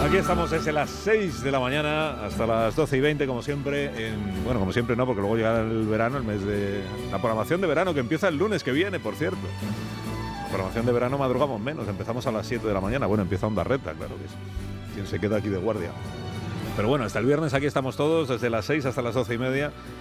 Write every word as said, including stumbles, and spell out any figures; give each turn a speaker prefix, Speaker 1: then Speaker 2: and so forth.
Speaker 1: Aquí estamos desde las seis de la mañana hasta las doce y veinte, como siempre. En, bueno, como siempre no, porque luego llega el verano, el mes de... La programación de verano, que empieza el lunes que viene, por cierto. La programación de verano madrugamos menos, empezamos a las siete de la mañana. Bueno, empieza Onda Reta, claro que es quien se queda aquí de guardia. Pero bueno, hasta el viernes aquí estamos todos, desde las seis hasta las doce y media.